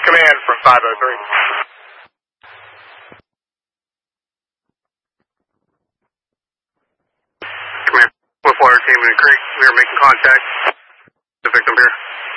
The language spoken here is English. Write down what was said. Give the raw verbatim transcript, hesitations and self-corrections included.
Command from five oh three. Command, one four team in the creek. We are making contact. The victim here.